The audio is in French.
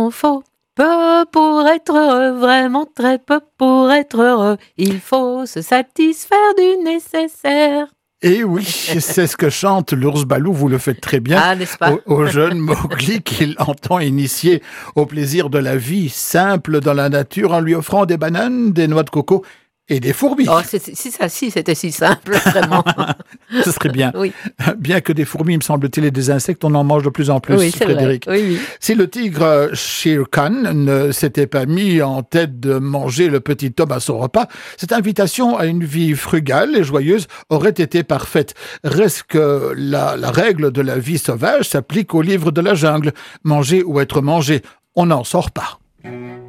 Faut peu pour être heureux, vraiment très peu pour être heureux. Il faut se satisfaire du nécessaire. Et oui, c'est ce que chante l'ours Balou, vous le faites très bien, Ah, n'est-ce pas? au jeune Mowgli qu'il entend initier au plaisir de la vie simple dans la nature en lui offrant des bananes, des noix de coco et des fourmis. Oh, si c'était si simple, vraiment. Ce serait bien. Oui, Bien que des fourmis, me semble-t-il, et des insectes, on en mange de plus en plus, oui, c'est Frédéric. vrai. Oui. Si le tigre Shere Khan ne s'était pas mis en tête de manger le petit homme à son repas, cette invitation à une vie frugale et joyeuse aurait été parfaite. Reste que la règle de la vie sauvage s'applique au livre de la jungle. Manger ou être mangé, on n'en sort pas.